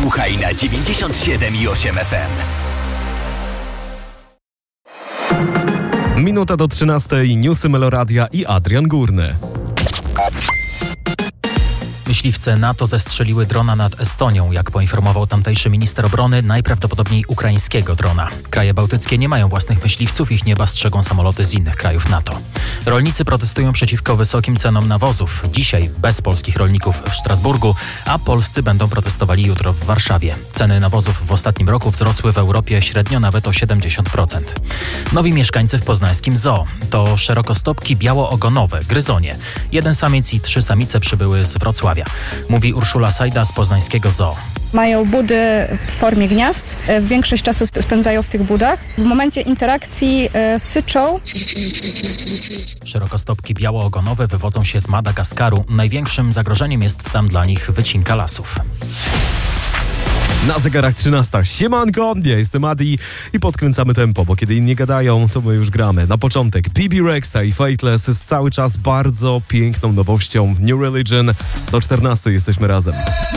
Słuchaj na 97,8 FM. Minuta do 13:00, newsy Meloradia i Adrian Górny. Myśliwce NATO zestrzeliły drona nad Estonią. Jak poinformował tamtejszy minister obrony, najprawdopodobniej ukraińskiego drona. Kraje bałtyckie nie mają własnych myśliwców, ich nieba strzegą samoloty z innych krajów NATO. Rolnicy protestują przeciwko wysokim cenom nawozów. Dzisiaj bez polskich rolników w Strasburgu, a polscy będą protestowali jutro w Warszawie. Ceny nawozów w ostatnim roku wzrosły w Europie średnio nawet o 70%. Nowi mieszkańcy w poznańskim zoo to szerokostopki białoogonowe, gryzonie. 1 samiec i 3 samice przybyły z Wrocławia. Mówi Urszula Sajda z poznańskiego zoo. Mają budy w formie gniazd. Większość czasu spędzają w tych budach. W momencie interakcji syczą. Szerokostopki białoogonowe wywodzą się z Madagaskaru. Największym zagrożeniem jest tam dla nich wycinka lasów. Na zegarach 13:00. Siemanko, ja jestem Adi i podkręcamy tempo, bo kiedy inni gadają, to my już gramy. Na początek BB Rexa i Fateless jest cały czas bardzo piękną nowością. New Religion. Do 14:00 jesteśmy razem.